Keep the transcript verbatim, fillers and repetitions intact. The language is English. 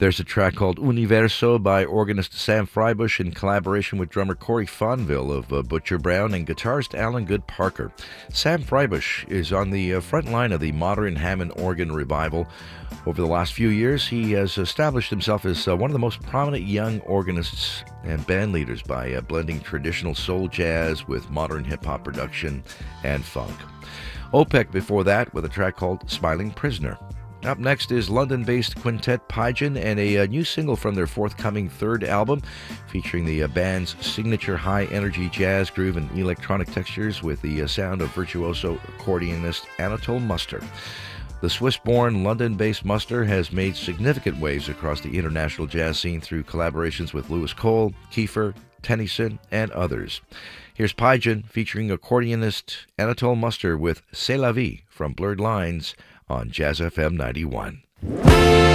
There's a track called Universo by organist Sam Freibush in collaboration with drummer Corey Fonville of uh, Butcher Brown and guitarist Alan Good Parker. Sam Freibush is on the uh, front line of the modern Hammond organ revival. Over the last few years, he has established himself as uh, one of the most prominent young organists and band leaders by uh, blending traditional soul jazz with modern hip-hop production and funk. OPEC before that with a track called Smiling Prisoner. Up next is London-based quintet Pyjin and a, a new single from their forthcoming third album featuring the uh, band's signature high-energy jazz groove and electronic textures with the uh, sound of virtuoso accordionist Anatole Muster. The Swiss-born, London-based Muster has made significant waves across the international jazz scene through collaborations with Lewis Cole, Kiefer, Tennyson, and others. Here's Pyjin featuring accordionist Anatole Muster with C'est la vie from Blurred Lines on Jazz F M ninety-one.